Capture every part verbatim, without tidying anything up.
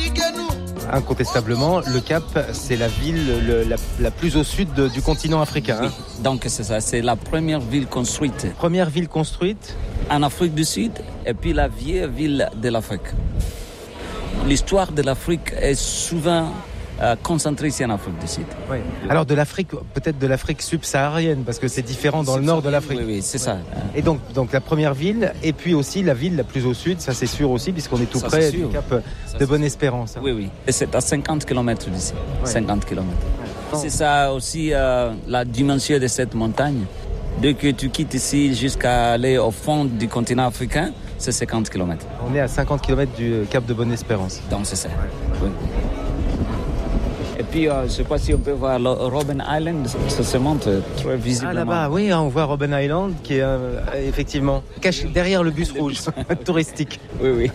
Incontestablement, le Cap, c'est la ville le, la, la plus au sud de, du continent africain. Hein. Oui, donc c'est ça, c'est la première ville construite. Première ville construite en Afrique du Sud, et puis la vieille ville de l'Afrique. L'histoire de l'Afrique est souvent euh, concentrée ici en Afrique du Sud. Oui. Alors de l'Afrique, peut-être de l'Afrique subsaharienne, parce que c'est différent dans le nord de l'Afrique. Oui, oui, c'est ouais. ça. Et donc, donc la première ville, et puis aussi la ville la plus au sud, ça c'est sûr aussi, puisqu'on est tout ça, près du Cap ça, de Bonne-Espérance. Oui, oui. Et c'est à cinquante kilomètres d'ici. Ouais. cinquante kilomètres. Ouais. C'est ça aussi euh, la dimension de cette montagne. Dès que tu quittes ici jusqu'à aller au fond du continent africain, c'est cinquante kilomètres. On est à cinquante kilomètres du Cap de Bonne-Espérance. Donc c'est ça. Ouais. Oui. Et puis, euh, je ne sais pas si on peut voir Robben Island, ça se montre très visiblement. Ah là-bas, oui, on voit Robben Island qui est euh, effectivement caché derrière le bus le rouge bus. touristique. Oui, oui.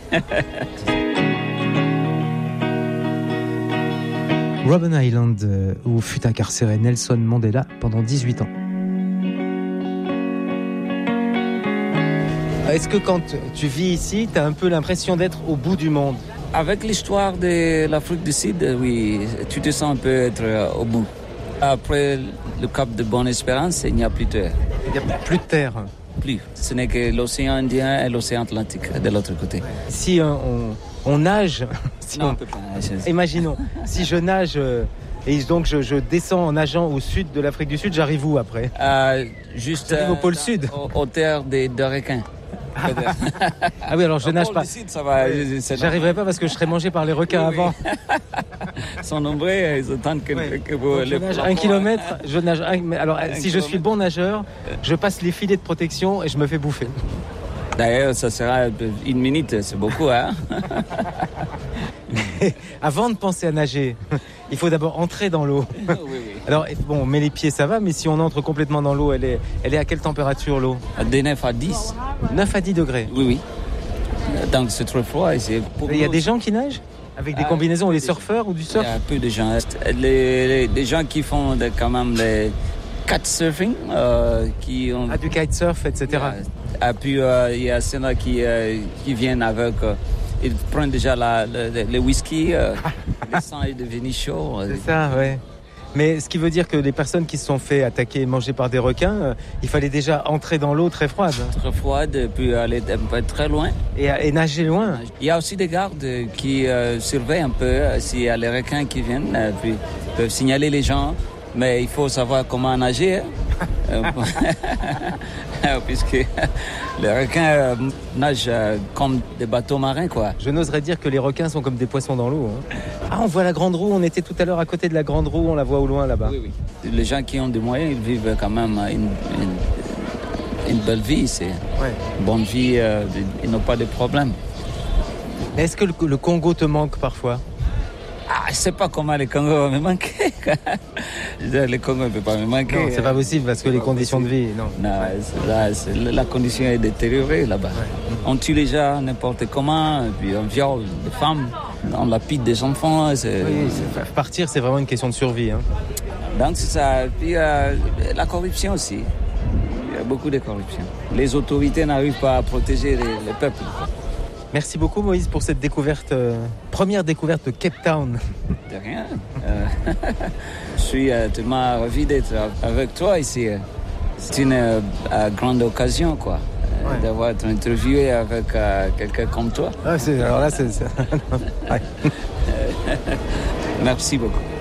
Robben Island, euh, où fut incarcéré Nelson Mandela pendant dix-huit ans. Est-ce que quand tu vis ici, tu as un peu l'impression d'être au bout du monde ? Avec l'histoire de l'Afrique du Sud, oui, tu te sens un peu être au bout. Après le Cap de Bonne-Espérance, il n'y a plus de terre. Il n'y a plus de terre. Plus. Ce n'est que l'océan Indien et l'océan Atlantique de l'autre côté. Si euh, on, on nage, si non, on... on peut pas nager. Imaginons, si je nage euh, et donc je, je descends en nageant au sud de l'Afrique du Sud, j'arrive où après ? euh, Juste j'arrive euh, au pôle sud. Aux au terres des de requins. Ah oui, alors je nage pas. Sud, ça va, oui. J'arriverai pas parce que je serais mangé par les requins oui, avant. Oui. Ils sont nombreux, ils attendent que, oui. que vous... Donc, je nage un kilomètre, je nage un... Alors un si kilomètre. Je suis bon nageur, je passe les filets de protection et je me fais bouffer. D'ailleurs, ça sera une minute, c'est beaucoup, hein. Avant de penser à nager, il faut d'abord entrer dans l'eau. Oui, oui. Alors, bon, on met les pieds, ça va, mais si on entre complètement dans l'eau, elle est, elle est à quelle température, l'eau ? De neuf à dix. neuf à dix degrés ? Oui, oui. Donc, c'est très froid. C'est pour il y a des gens qui nagent ? Avec des combinaisons, euh, des surfeurs ou du surf ? Il y a peu de gens. Les, les, les gens qui font de, quand même les kitesurfing. Euh, qui ont... Ah, du kitesurf, et cetera. Et puis, euh, il y a ceux-là qui, euh, qui viennent avec... Euh, ils prennent déjà la, le, le whisky, euh, le sang est devenu chaud. C'est ça, ouais. Mais ce qui veut dire que les personnes qui se sont fait attaquer et manger par des requins, euh, il fallait déjà entrer dans l'eau très froide. Très froide, puis aller un peu très loin. Et, et nager loin. Il y a aussi des gardes qui euh, surveillent un peu euh, s'il y a les requins qui viennent, euh, puis peuvent signaler les gens. Mais il faut savoir comment nager. Hein. Puisque les requins euh, nagent euh, comme des bateaux marins, quoi. Je n'oserais dire que les requins sont comme des poissons dans l'eau. Hein. Ah, on voit la Grande Roue, on était tout à l'heure à côté de la Grande Roue, on la voit au loin là-bas. Oui, oui. Les gens qui ont des moyens, ils vivent quand même une, une, une belle vie. C'est ouais. Une bonne vie, euh, ils n'ont pas de problème. Mais est-ce que le, le Congo te manque parfois ? Ah, je ne sais pas comment le Congo va me manquer. Le Congo ne peut pas me manquer. Non, c'est pas possible parce que les conditions possible. de vie, non. Non, c'est, là, c'est, la condition est détériorée là-bas. Ouais. On tue les gens n'importe comment, et puis on viole des femmes, on lapide des enfants. C'est... Oui, c'est, partir, c'est vraiment une question de survie. Hein. Donc c'est ça. Et puis euh, la corruption aussi. Il y a beaucoup de corruption. Les autorités n'arrivent pas à protéger les, les peuples. Merci beaucoup Moïse pour cette découverte, euh, première découverte de Cape Town. De rien. Euh, je suis euh, tellement ravi d'être avec toi ici. C'est une euh, grande occasion, quoi, ouais. D'avoir été interviewé avec euh, quelqu'un comme toi. Ah, c'est, alors là, c'est... c'est... Merci beaucoup.